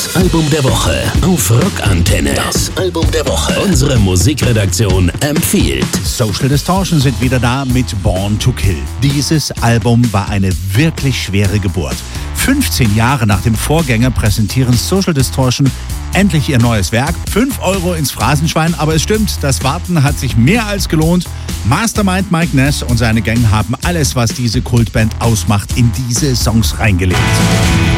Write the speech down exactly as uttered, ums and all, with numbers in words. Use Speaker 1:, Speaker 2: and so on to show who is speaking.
Speaker 1: Das Album der Woche auf Rockantenne. Das Album der Woche. Unsere Musikredaktion empfiehlt.
Speaker 2: Social Distortion sind wieder da mit Born to Kill. Dieses Album war eine wirklich schwere Geburt. fünfzehn Jahre nach dem Vorgänger präsentieren Social Distortion endlich ihr neues Werk. fünf Euro ins Phrasenschwein, aber es stimmt, das Warten hat sich mehr als gelohnt. Mastermind Mike Ness und seine Gang haben alles, was diese Kultband ausmacht, in diese Songs reingelegt.